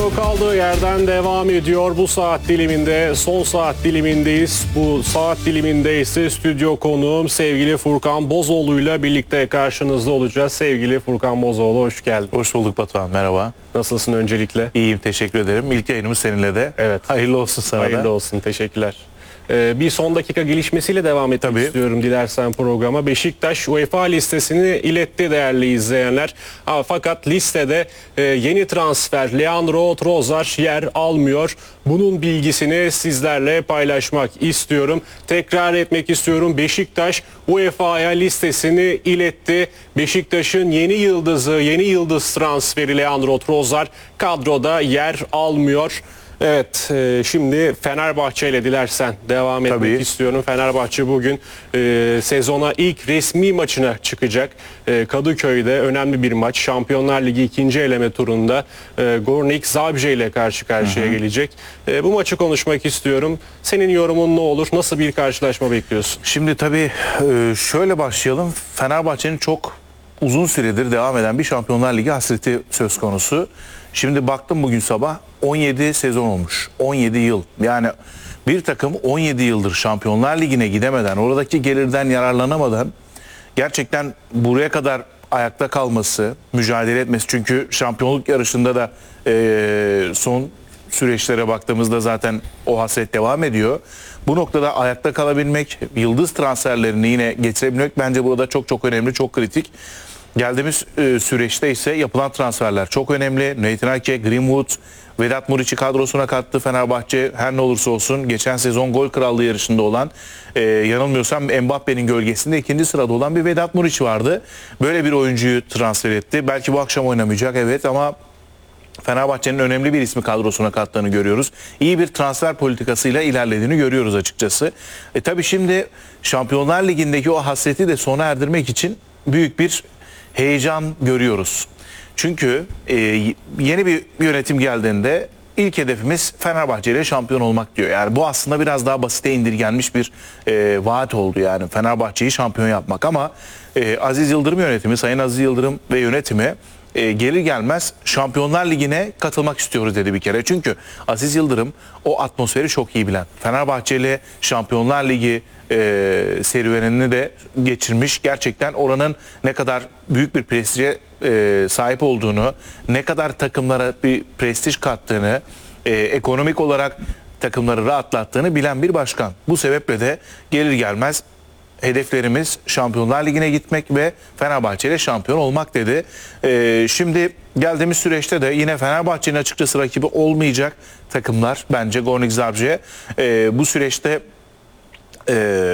Kaldığı yerden devam ediyor. Bu saat diliminde, son saat dilimindeyiz. Bu saat diliminde ise stüdyo konuğum sevgili Furkan Bozoğlu'yla birlikte karşınızda olacağız. Sevgili Furkan Bozoğlu, hoş geldin. Hoş bulduk Batuhan, merhaba. Nasılsın öncelikle? İyiyim, teşekkür ederim. İlk yayınımız seninle de. Evet. Hayırlı olsun sana da. Hayırlı olsun, teşekkürler. Bir son dakika gelişmesiyle devam etmek istiyorum dilersen programa. Beşiktaş UEFA listesini iletti değerli izleyenler. Fakat listede yeni transfer Leandro Trossard yer almıyor. Bunun bilgisini sizlerle paylaşmak istiyorum. Tekrar etmek istiyorum. Beşiktaş UEFA'ya listesini iletti. Beşiktaş'ın yeni yıldız transferi Leandro Trossard kadroda yer almıyor. Evet, şimdi Fenerbahçe ile dilersen devam etmek istiyorum. Fenerbahçe bugün sezona ilk resmi maçına çıkacak. Kadıköy'de önemli bir maç. Şampiyonlar Ligi 2. eleme turunda Gornik Zabrze ile karşı karşıya gelecek. Bu maçı konuşmak istiyorum. Senin yorumun ne olur? Nasıl bir karşılaşma bekliyorsun? Şimdi tabii şöyle başlayalım. Fenerbahçe'nin çok uzun süredir devam eden bir Şampiyonlar Ligi hasreti söz konusu. Şimdi baktım bugün sabah 17 sezon olmuş. 17 yıl. Yani bir takım 17 yıldır Şampiyonlar Ligi'ne gidemeden, oradaki gelirden yararlanamadan gerçekten buraya kadar ayakta kalması, mücadele etmesi. Çünkü şampiyonluk yarışında da son süreçlere baktığımızda zaten o hasret devam ediyor. Bu noktada ayakta kalabilmek, yıldız transferlerini yine getirebilmek bence burada çok çok önemli, çok kritik. Geldiğimiz süreçte ise yapılan transferler çok önemli. Nathan Ake, Greenwood, Vedat Muriç'i kadrosuna kattı Fenerbahçe. Her ne olursa olsun geçen sezon gol krallığı yarışında olan, yanılmıyorsam Mbappe'nin gölgesinde 2. sırada olan bir Vedat Muriç vardı. Böyle bir oyuncuyu transfer etti. Belki bu akşam oynamayacak, evet, ama Fenerbahçe'nin önemli bir ismi kadrosuna kattığını görüyoruz. İyi bir transfer politikasıyla ilerlediğini görüyoruz açıkçası. Tabii şimdi Şampiyonlar Ligi'ndeki o hasreti de sona erdirmek için büyük bir heyecan görüyoruz. Çünkü yeni bir yönetim geldiğinde ilk hedefimiz Fenerbahçe ile şampiyon olmak diyor. Yani bu aslında biraz daha basite indirgenmiş bir vaat oldu, yani Fenerbahçe'yi şampiyon yapmak. Ama Aziz Yıldırım yönetimi, Sayın Aziz Yıldırım ve yönetimi gelir gelmez Şampiyonlar Ligi'ne katılmak istiyoruz dedi bir kere. Çünkü Aziz Yıldırım o atmosferi çok iyi bilen. Fenerbahçe ile Şampiyonlar Ligi serüvenini de geçirmiş. Gerçekten oranın ne kadar büyük bir prestije sahip olduğunu, ne kadar takımlara bir prestij kattığını, ekonomik olarak takımları rahatlattığını bilen bir başkan. Bu sebeple de gelir gelmez hedeflerimiz Şampiyonlar Ligi'ne gitmek ve Fenerbahçe ile şampiyon olmak dedi. Şimdi geldiğimiz süreçte de yine Fenerbahçe'nin açıkçası rakibi olmayacak takımlar bence Gornik Zabrze. Bu süreçte